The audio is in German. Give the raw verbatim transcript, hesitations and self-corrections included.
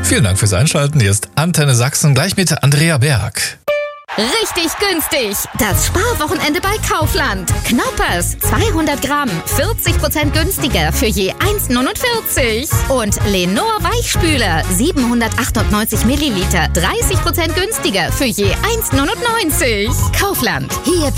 Vielen Dank fürs Einschalten. Hier ist Antenne Sachsen, gleich mit Andrea Berg. Richtig günstig. Das Sparwochenende bei Kaufland. Knoppers zweihundert Gramm, vierzig Prozent günstiger für je eins neunundvierzig. Und Lenor Weichspüler siebenhundertachtundneunzig Milliliter, dreißig Prozent günstiger für je eins neunundneunzig. Kaufland. Hier